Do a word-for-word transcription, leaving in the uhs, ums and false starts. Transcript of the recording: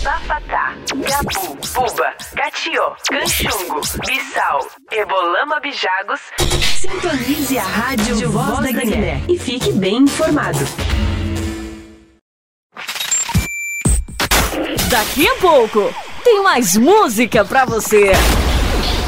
Bafatá, Gabu, Buba, Catió, Canchungo, Bissau, Ebolama Bijagos. Sintonize a rádio Voz da Guiné e fique bem informado. Daqui a pouco tem mais música pra você.